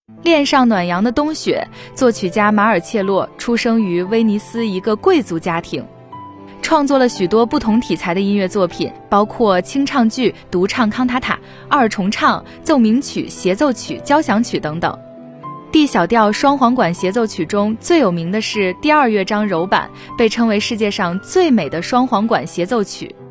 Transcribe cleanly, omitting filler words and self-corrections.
恋上暖阳的冬雪，作曲家马尔切洛出生于威尼斯一个贵族家庭，创作了许多不同题材的音乐作品，包括清唱剧、独唱康塔塔、二重唱、奏鸣曲、协奏曲、交响曲等等。D 小调双簧管协奏曲中最有名的是第2乐章柔板，被称为世界上最美的双簧管协奏曲。